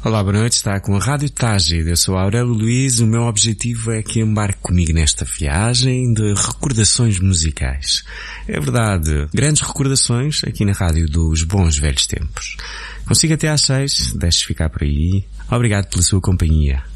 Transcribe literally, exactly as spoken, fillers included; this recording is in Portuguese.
Olá, boa noite, está com a Rádio Tágil. Eu sou Aurélio Luís. O meu objetivo é que embarque comigo nesta viagem de recordações musicais. É verdade, grandes recordações aqui na Rádio dos bons velhos tempos. Consigo até às seis, deixe ficar por aí. Obrigado pela sua companhia.